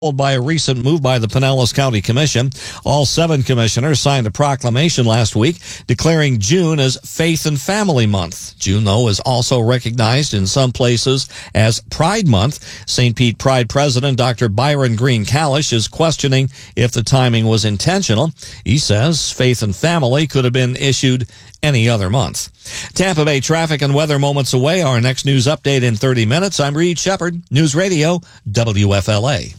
by a recent move by the Pinellas County Commission. All 7 commissioners signed a proclamation last week declaring June as Faith and Family Month. June, though, is also recognized in some places as Pride Month. St. Pete Pride President Dr. Byron Green Kalish is questioning if the timing was intentional. He says Faith and Family could have been issued any other month. Tampa Bay traffic and weather moments away. Our next news update in 30 minutes. I'm Reed Shepard, News Radio, WFLA.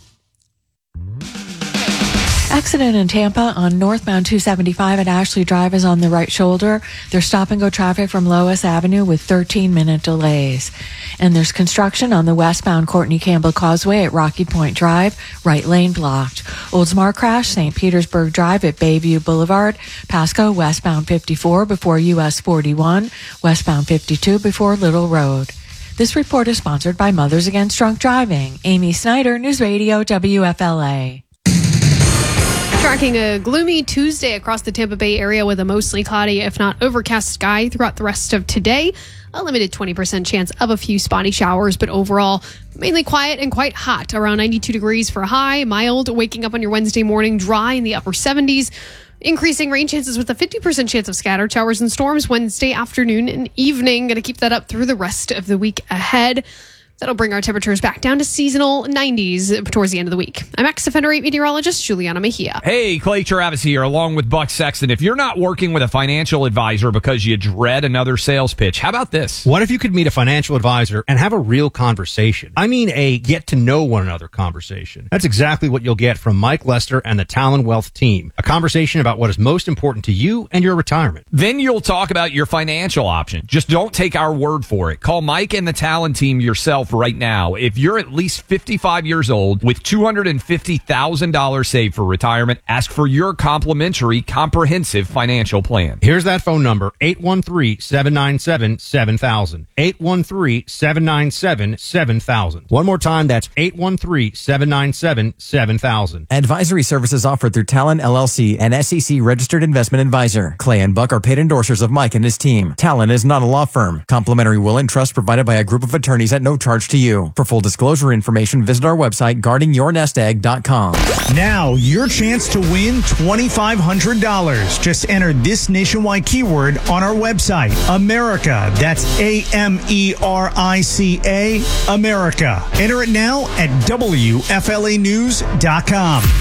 Accident in Tampa on northbound 275 at Ashley Drive is on the right shoulder. There's stop-and-go traffic from Lois Avenue with 13-minute delays. And there's construction on the westbound Courtney Campbell Causeway at Rocky Point Drive, right lane blocked. Oldsmar crash, St. Petersburg Drive at Bayview Boulevard, Pasco westbound 54 before US 41, westbound 52 before Little Road. This report is sponsored by Mothers Against Drunk Driving. Amy Snyder, News Radio, WFLA. Tracking a gloomy Tuesday across the Tampa Bay area with a mostly cloudy, if not overcast sky throughout the rest of today. A limited 20% chance of a few spotty showers, but overall mainly quiet and quite hot. Around 92 degrees for a high, mild, waking up on your Wednesday morning, dry in the upper 70s. Increasing rain chances with a 50% chance of scattered showers and storms Wednesday afternoon and evening. Going to keep that up through the rest of the week ahead. That'll bring our temperatures back down to seasonal 90s towards the end of the week. I'm X-Defender 8 meteorologist Juliana Mejia. Hey, Clay Travis here, along with Buck Sexton. If you're not working with a financial advisor because you dread another sales pitch, how about this? What if you could meet a financial advisor and have a real conversation? I mean, a get-to-know-one-another conversation. That's exactly what you'll get from Mike Lester and the Talon Wealth team. A conversation about what is most important to you and your retirement. Then you'll talk about your financial option. Just don't take our word for it. Call Mike and the Talon team yourself right now. If you're at least 55 years old with $250,000 saved for retirement, ask for your complimentary comprehensive financial plan. Here's that phone number, 813-797-7000. 813-797-7000. One more time, that's 813-797-7000. Advisory services offered through Talon LLC, an SEC registered investment advisor. Clay and Buck are paid endorsers of Mike and his team. Talon is not a law firm. Complimentary will and trust provided by a group of attorneys at no charge to you. For full disclosure information, visit our website, guardingyournestegg.com. Now, your chance to win $2,500. Just enter this nationwide keyword on our website, America. That's AMERICA, America. Enter it now at WFLAnews.com.